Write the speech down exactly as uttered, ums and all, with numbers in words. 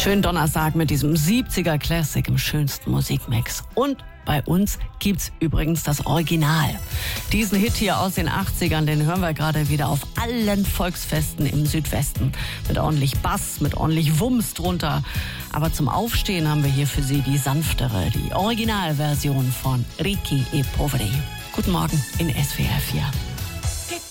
Schönen Donnerstag mit diesem siebziger Classic im schönsten Musikmix. Und bei uns gibt's übrigens das Original. Diesen Hit hier aus den achtzigern, den hören wir gerade wieder auf allen Volksfesten im Südwesten. Mit ordentlich Bass, mit ordentlich Wumms drunter. Aber zum Aufstehen haben wir hier für Sie die sanftere, die Originalversion von Ricky e Poveri. Guten Morgen in S W R vier.